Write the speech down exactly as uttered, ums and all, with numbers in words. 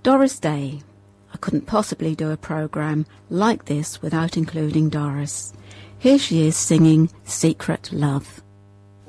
Doris Day. I couldn't possibly do a programme like this without including Doris. Here she is singing Secret Love.